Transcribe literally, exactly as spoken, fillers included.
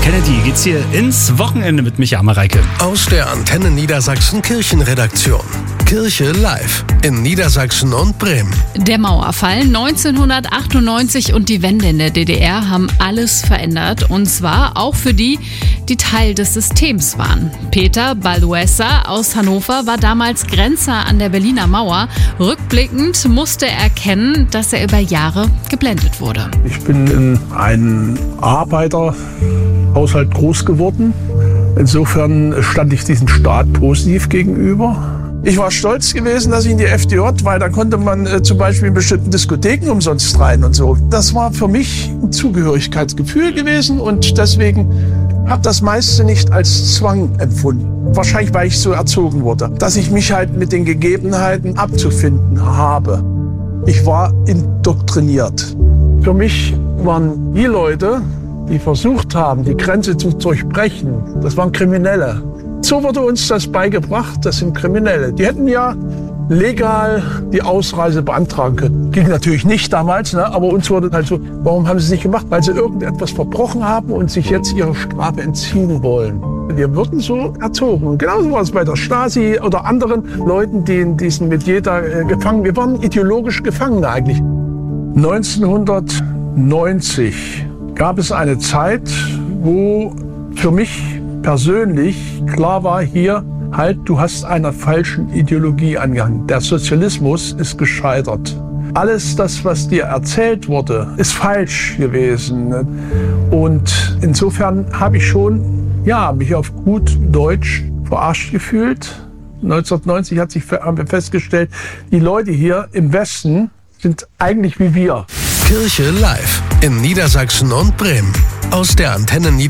Kennedy geht's hier ins Wochenende mit Micha Mareike. Aus der Antenne Niedersachsen Kirchenredaktion. Kirche live in Niedersachsen und Bremen. Der Mauerfall neunzehnhundertachtundneunzig und die Wende in der D D R haben alles verändert. Und zwar auch für die, die Teil des Systems waren. Peter Balduessa aus Hannover war damals Grenzer an der Berliner Mauer. Rückblickend musste er erkennen, dass er über Jahre geblendet wurde. Ich bin in einem Arbeiterhaushalt groß geworden. Insofern stand ich diesem Staat positiv gegenüber. Ich war stolz gewesen, dass ich in die F D J, weil da konnte man äh, zum Beispiel in bestimmten Diskotheken umsonst rein und so. Das war für mich ein Zugehörigkeitsgefühl gewesen und deswegen habe das meiste nicht als Zwang empfunden. Wahrscheinlich, weil ich so erzogen wurde, dass ich mich halt mit den Gegebenheiten abzufinden habe. Ich war indoktriniert. Für mich waren die Leute, die versucht haben, die Grenze zu durchbrechen, das waren Kriminelle. So wurde uns das beigebracht, das sind Kriminelle. Die hätten ja legal die Ausreise beantragen können. Ging natürlich nicht damals, ne? Aber uns wurde halt so, warum haben sie es nicht gemacht? Weil sie irgendetwas verbrochen haben und sich jetzt ihrer Strafe entziehen wollen. Wir wurden so erzogen. Und genauso war es bei der Stasi oder anderen Leuten, die in diesem Metier da äh, gefangen. Wir waren ideologisch Gefangene eigentlich. neunzehnhundertneunzig gab es eine Zeit, wo für mich persönlich klar war, hier halt, du hast einer falschen Ideologie angehangen. Der Sozialismus ist gescheitert. Alles das, was dir erzählt wurde, ist falsch gewesen. Und insofern habe ich schon, ja, mich auf gut Deutsch verarscht gefühlt. neunzehnhundertneunzig hat sich haben wir festgestellt, die Leute hier im Westen sind eigentlich wie wir. Kirche live in Niedersachsen und Bremen. Aus der Antenne Niedersachsen.